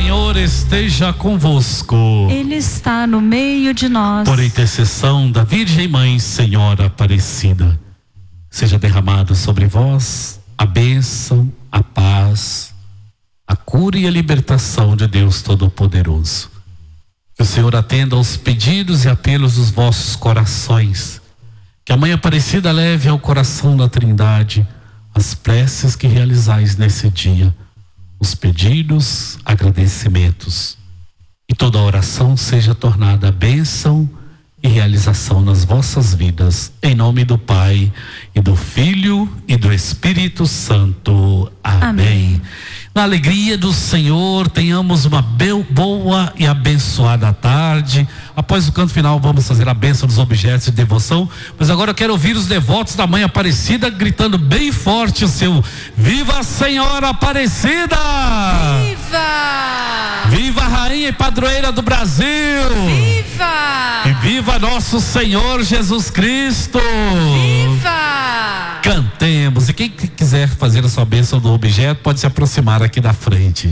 Senhor esteja convosco. Ele está no meio de nós. Por intercessão da Virgem Mãe, Senhora Aparecida, seja derramado sobre vós a bênção, a paz, a cura e a libertação de Deus Todo-Poderoso. Que o Senhor atenda aos pedidos e apelos dos vossos corações. Que a Mãe Aparecida leve ao coração da Trindade as preces que realizais nesse dia, os pedidos, agradecimentos. E toda oração seja tornada bênção e realização nas vossas vidas. Em nome do Pai, e do Filho, e do Espírito Santo. Amém. Na alegria do Senhor, tenhamos uma boa e abençoada tarde. Após o canto final, vamos fazer a bênção dos objetos de devoção. Mas agora eu quero ouvir os devotos da Mãe Aparecida gritando bem forte o seu Viva a Senhora Aparecida! Viva! Viva a Rainha e Padroeira do Brasil! Viva! E viva nosso Senhor Jesus Cristo! Viva! Cantemos. E quem quiser fazer a sua bênção do objeto pode se aproximar aqui da frente.